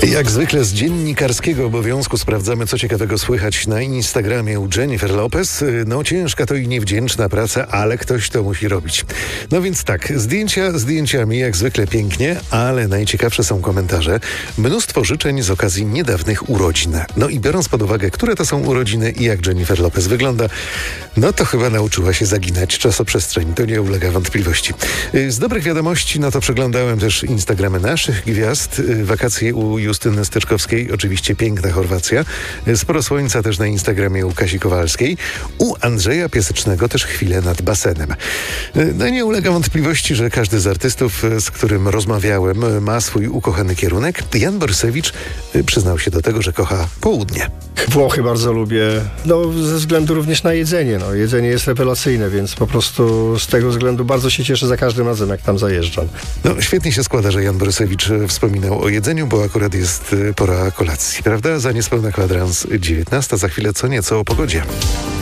Jak zwykle z dziennikarskiego obowiązku sprawdzamy, co ciekawego słychać na Instagramie u Jennifer Lopez. No ciężka to i niewdzięczna praca, ale ktoś to musi robić. No więc tak, zdjęcia zdjęciami, jak zwykle pięknie, ale najciekawsze są komentarze. Mnóstwo życzeń z okazji niedawnych urodzin. No i biorąc pod uwagę, które to są urodziny i jak Jennifer Lopez wygląda, no to chyba nauczyła się zaginać czasoprzestrzeń. To nie ulega wątpliwości. Z dobrych wiadomości, no to przeglądałem też Instagramy naszych gwiazd. Wakacje u Justyny Styczkowskiej, oczywiście piękna Chorwacja. Sporo słońca też na Instagramie u Kasi Kowalskiej. U Andrzeja Piasecznego też chwilę nad basenem. No nie ulega wątpliwości, że każdy z artystów, z którym rozmawiałem, ma swój ukochany kierunek. Jan Borysewicz przyznał się do tego, że kocha południe. Włochy bardzo lubię, ze względu również na jedzenie. Jedzenie jest rewelacyjne, więc po prostu z tego względu bardzo się cieszę za każdym razem, jak tam zajeżdżam. No świetnie się składa, że Jan Borysewicz wspominał o jedzeniu, bo akurat jest pora kolacji, prawda? Za niespełna kwadrans 19, za chwilę co nieco o pogodzie.